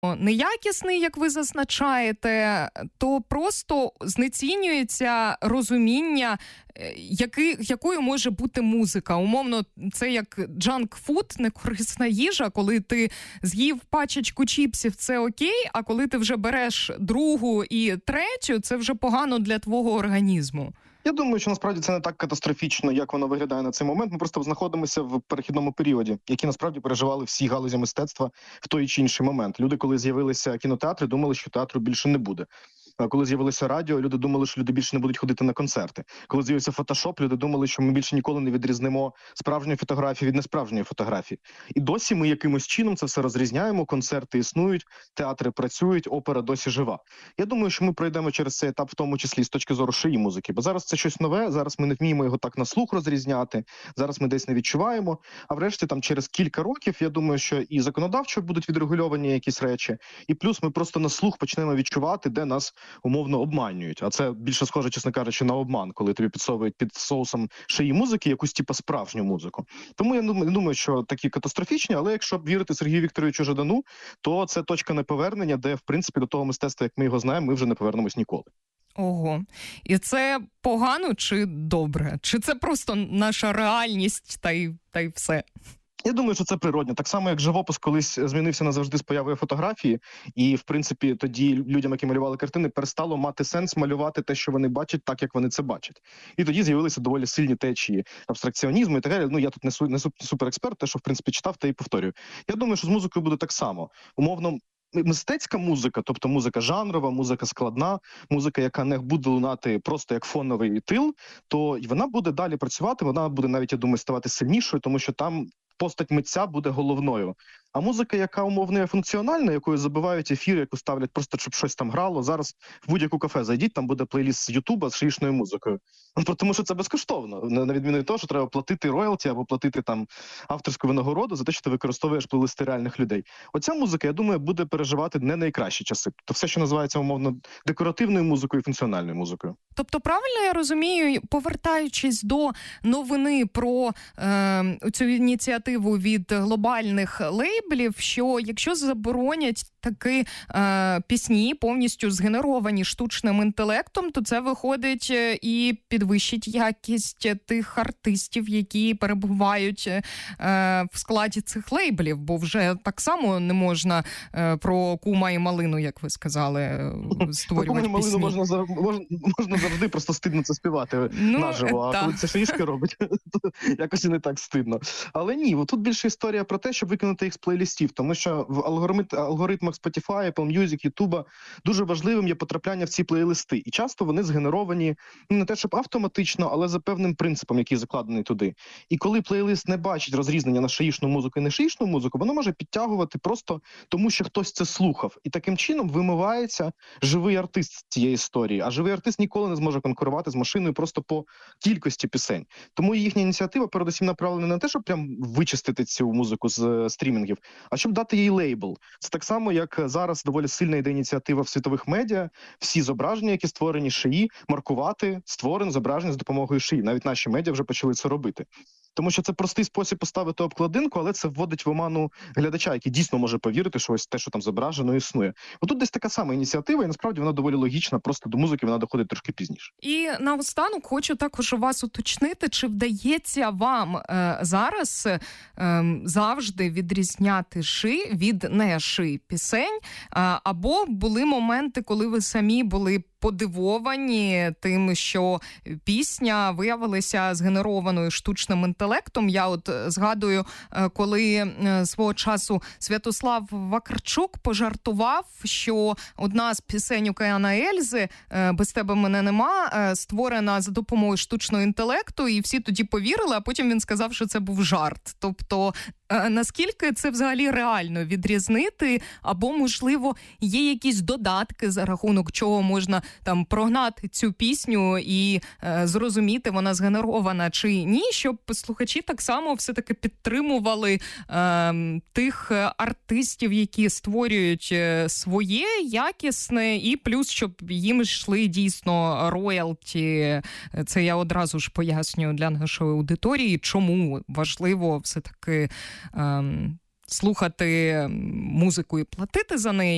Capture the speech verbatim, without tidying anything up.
неякісний, як ви зазначаєте, то просто знецінюється розуміння, який, якою може бути музика. Умовно, це як джанк-фуд, некорисна їжа, коли ти з'їв пачечку чіпсів, це окей, а коли ти вже береш другу і третю, це вже погано для твого організму. Я думаю, що насправді це не так катастрофічно, як воно виглядає на цей момент. Ми просто знаходимося в перехідному періоді, який насправді переживали всі галузі мистецтва в той чи інший момент. Люди, коли з'явилися кінотеатри, думали, що театру більше не буде. Коли з'явилося радіо, люди думали, що люди більше не будуть ходити на концерти. Коли з'явився фотошоп, люди думали, що ми більше ніколи не відрізнимо справжньої фотографії від несправжньої фотографії. І досі ми якимось чином це все розрізняємо, концерти існують, театри працюють, опера досі жива. Я думаю, що ми пройдемо через цей етап в тому числі з точки зору шиї музики, бо зараз це щось нове, зараз ми не вміємо його так на слух розрізняти, зараз ми десь не відчуваємо, а врешті там через кілька років, я думаю, що і законодавчо будуть відрегульовані якісь речі, і плюс ми просто на слух почнемо відчувати, де нас умовно обманюють. А це більше схоже, чесно кажучи, на обман, коли тобі підсовують під соусом шиї музики якусь типу справжню музику. Тому я не думаю, що такі катастрофічні, але якщо вірити Сергію Вікторовичу Жадану, то це точка неповернення, де, в принципі, до того мистецтва, як ми його знаємо, ми вже не повернемось ніколи. Ого. І це погано чи добре? Чи це просто наша реальність та й, та й все? Я думаю, що це природньо. Так само, як живопис колись змінився назавжди з появою фотографії, і, в принципі, тоді людям, які малювали картини, перестало мати сенс малювати те, що вони бачать, так, як вони це бачать. І тоді з'явилися доволі сильні течії абстракціонізму і так далі. Ну, я тут не, су, не суперексперт, те, що, в принципі, читав, те і повторюю. Я думаю, що з музикою буде так само. Умовно, мистецька музика, тобто музика жанрова, музика складна, музика, яка не буде лунати просто як фоновий тил, то вона буде далі працювати, вона буде навіть, я думаю, ставати сильнішою, тому що там постать митця буде головною. А музика, яка умовно є функціональна, якою забивають ефір, яку ставлять просто, щоб щось там грало, зараз в будь-яку кафе зайдіть, там буде плейліст з Ютуба з шиїшною музикою. Ну, тому що це безкоштовно, на відміну від того, що треба платити роялті або платити там авторську винагороду за те, що ти використовуєш плейлисти реальних людей. Оця музика, я думаю, буде переживати не найкращі часи. То все, що називається умовно декоративною музикою і функціональною музикою. Тобто, правильно я розумію, повертаючись до новини про е, цю ініціативу від глобальних лейблів, що якщо заборонять такі е, пісні, повністю згенеровані штучним інтелектом, то це виходить і підвищить якість тих артистів, які перебувають е, в складі цих лейблів, бо вже так само не можна е, про кума і малину, як ви сказали, створювати про пісні. Можна, можна, можна завжди, просто стидно це співати ну, наживо, а та. Коли це шишки робить, то якось і не так стидно. Але ні, тут більше історія про те, щоб викинути їх з плейлістів, тому що в алгоритмах Spotify, Apple Music, YouTube дуже важливим є потрапляння в ці плейлисти. І часто вони згенеровані, ну, не те, щоб автоматично, але за певним принципом, який закладений туди. І коли плейлист не бачить розрізнення на шиїшну музику і не шиїшну музику, воно може підтягувати просто тому, що хтось це слухав. І таким чином вимивається живий артист з цієї історії. А живий артист ніколи не зможе конкурувати з машиною просто по кількості пісень. Тому їхня ініціатива передусім направлена не на те, щоб прям вичистити цю музику з е, стрімінгів, а щоб дати їй лейбл. Це так само, як зараз доволі сильна йде ініціатива в світових медіа, всі зображення, які створені шиї, маркувати створене зображення з допомогою шиї. Навіть наші медіа вже почали це робити. Тому що це простий спосіб поставити обкладинку, але це вводить в оману глядача, який дійсно може повірити, що ось те, що там зображено, існує. Отут десь така сама ініціатива, і насправді вона доволі логічна, просто до музики вона доходить трошки пізніше. І наостанок хочу також у вас уточнити, чи вдається вам е, зараз е, завжди відрізняти ши від не ши пісень, е, або були моменти, коли ви самі були подивовані тим, що пісня виявилася згенерованою штучним інтелектом. Я от згадую, коли свого часу Святослав Вакарчук пожартував, що одна з пісень Океана Ельзи «Без тебе мене нема» створена за допомогою штучного інтелекту, і всі тоді повірили, а потім він сказав, що це був жарт. Тобто, наскільки це взагалі реально відрізнити, або, можливо, є якісь додатки, за рахунок чого можна там прогнати цю пісню і е, зрозуміти, вона згенерована чи ні, щоб слухачі так само все-таки підтримували е, тих артистів, які створюють своє якісне, і плюс, щоб їм йшли дійсно роялті. Це я одразу ж пояснюю для нашої аудиторії, чому важливо все-таки Ем, слухати музику і платити за неї.